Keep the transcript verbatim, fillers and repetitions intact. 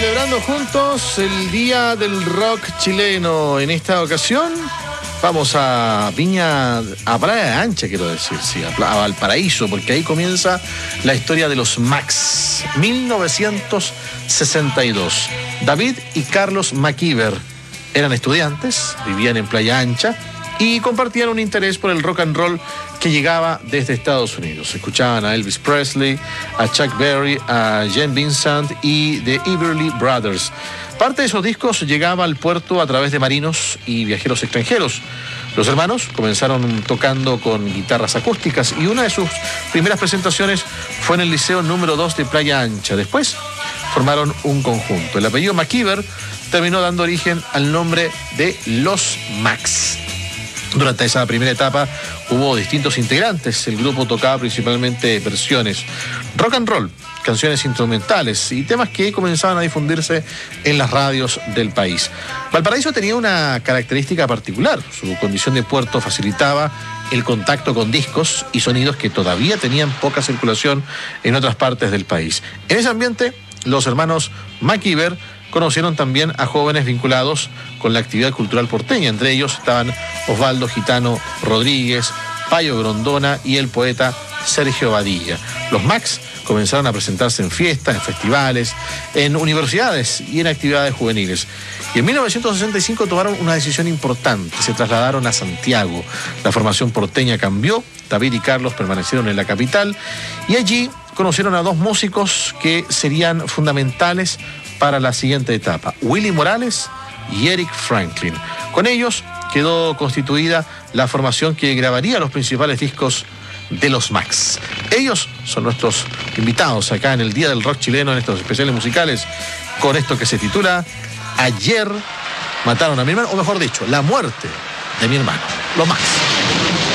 celebrando juntos el Día del Rock chileno. En esta ocasión vamos a Viña, a Playa Ancha, quiero decir, sí, a Valparaíso, porque ahí comienza la historia de los Max. mil novecientos sesenta y dos. David y Carlos McKeever eran estudiantes, vivían en Playa Ancha y compartían un interés por el rock and roll que llegaba desde Estados Unidos. Escuchaban a Elvis Presley, a Chuck Berry, a Gene Vincent y The Everly Brothers. Parte de esos discos llegaba al puerto a través de marinos y viajeros extranjeros. Los hermanos comenzaron tocando con guitarras acústicas y una de sus primeras presentaciones fue en el Liceo número dos de Playa Ancha. Después formaron un conjunto. El apellido McKeever terminó dando origen al nombre de Los Max. Durante esa primera etapa hubo distintos integrantes. El grupo tocaba principalmente versiones rock and roll, canciones instrumentales y temas que comenzaban a difundirse en las radios del país. Valparaíso tenía una característica particular. Su condición de puerto facilitaba el contacto con discos y sonidos que todavía tenían poca circulación en otras partes del país. En ese ambiente, los hermanos McKeever conocieron también a jóvenes vinculados con la actividad cultural porteña. Entre ellos estaban Osvaldo Gitano Rodríguez, Payo Grondona y el poeta Sergio Badilla. Los Max comenzaron a presentarse en fiestas, en festivales, en universidades y en actividades juveniles. Y en mil novecientos sesenta y cinco tomaron una decisión importante. Se trasladaron a Santiago. La formación porteña cambió. David y Carlos permanecieron en la capital y allí conocieron a dos músicos que serían fundamentales para la siguiente etapa: Willy Morales y Eric Franklin. Con ellos quedó constituida la formación que grabaría los principales discos de los Max. Ellos son nuestros invitados acá en el Día del Rock chileno, en estos especiales musicales, con esto que se titula Ayer mataron a mi hermano, o mejor dicho, la muerte de mi hermano. Los Max.